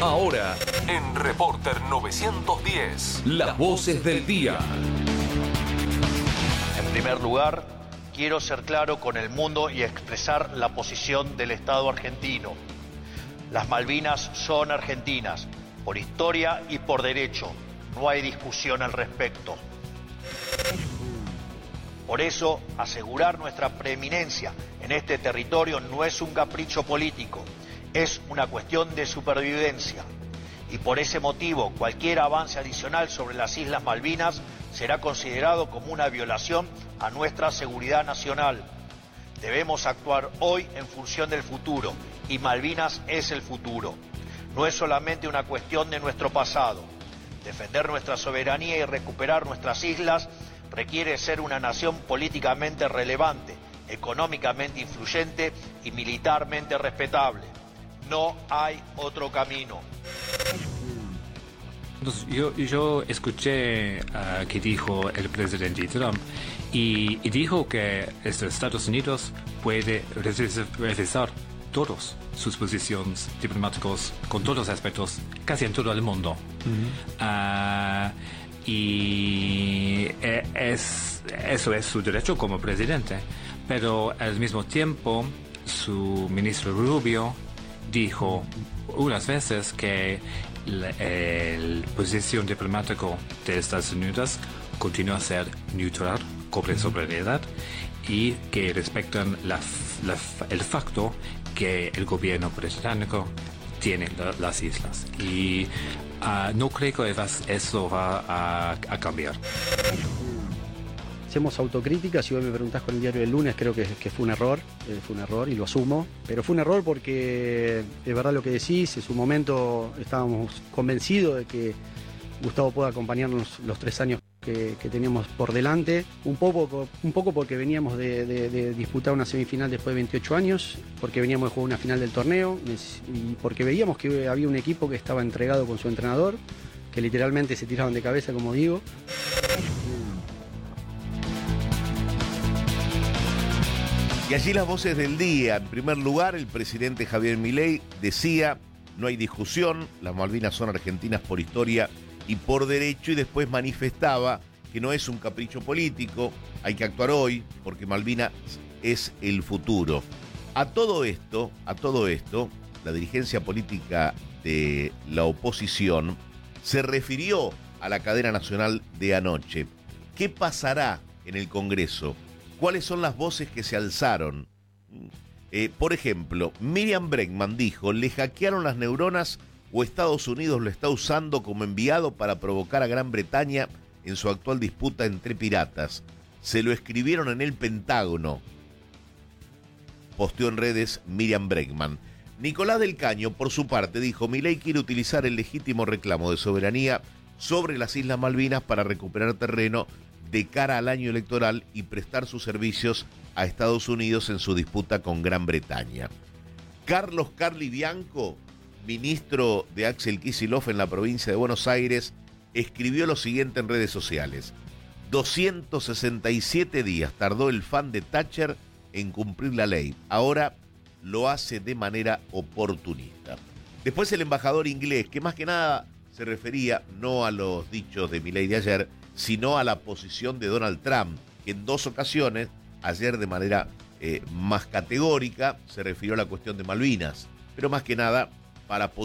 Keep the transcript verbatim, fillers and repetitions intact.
Ahora, en Reporter novecientos diez, las voces del día. En primer lugar, quiero ser claro con el mundo y expresar la posición del Estado argentino. Las Malvinas son argentinas, por historia y por derecho. No hay discusión al respecto. Por eso, asegurar nuestra preeminencia en este territorio no es un capricho político, es una cuestión de supervivencia. Y por ese motivo, cualquier avance adicional sobre las Islas Malvinas será considerado como una violación a nuestra seguridad nacional. Debemos actuar hoy en función del futuro, y Malvinas es el futuro. No es solamente una cuestión de nuestro pasado. Defender nuestra soberanía y recuperar nuestras islas requiere ser una nación políticamente relevante, económicamente influyente y militarmente respetable. No hay otro camino. Yo, yo escuché uh, que dijo el presidente Trump y, y dijo que Estados Unidos puede revisar todas sus posiciones diplomáticas con todos los aspectos, casi en todo el mundo. Uh-huh. Uh, y es, eso es su derecho como presidente, pero al mismo tiempo su ministro Rubio dijo unas veces que la posición diplomática de Estados Unidos continúa a ser neutral, cubre soberanía y que respetan la, la, el facto que el gobierno británico tiene la, las islas. Y uh, no creo que eso va a, a cambiar. Hacemos autocríticas. Si vos me preguntás con el diario del lunes, creo que, que fue un error, eh, fue un error y lo asumo, pero fue un error porque es verdad lo que decís. En su momento estábamos convencidos de que Gustavo pueda acompañarnos los tres años que, que teníamos por delante, un poco, un poco porque veníamos de, de, de disputar una semifinal después de veintiocho años, porque veníamos de jugar una final del torneo y porque veíamos que había un equipo que estaba entregado con su entrenador, que literalmente se tiraban de cabeza, como digo. Y allí las voces del día. En primer lugar, el presidente Javier Milei decía: no hay discusión, las Malvinas son argentinas por historia y por derecho, y después manifestaba que no es un capricho político, hay que actuar hoy porque Malvinas es el futuro. A todo esto, a todo esto, la dirigencia política de la oposición se refirió a la cadena nacional de anoche. ¿Qué pasará en el Congreso? ¿Cuáles son las voces que se alzaron? Eh, por ejemplo, Miriam Bregman dijo: le hackearon las neuronas o Estados Unidos lo está usando como enviado para provocar a Gran Bretaña en su actual disputa entre piratas. Se lo escribieron en el Pentágono. Posteó en redes Miriam Bregman. Nicolás del Caño, por su parte, dijo: Milei quiere utilizar el legítimo reclamo de soberanía sobre las Islas Malvinas para recuperar terreno de cara al año electoral y prestar sus servicios a Estados Unidos en su disputa con Gran Bretaña. Carlos Carli Bianco, ministro de Axel Kicillof en la provincia de Buenos Aires, escribió lo siguiente en redes sociales: doscientos sesenta y siete días tardó el fan de Thatcher en cumplir la ley. Ahora lo hace de manera oportunista. Después el embajador inglés, que más que nada se refería no a los dichos de Milei de ayer, sino a la posición de Donald Trump, que en dos ocasiones, ayer de manera eh, más categórica, se refirió a la cuestión de Malvinas, pero más que nada para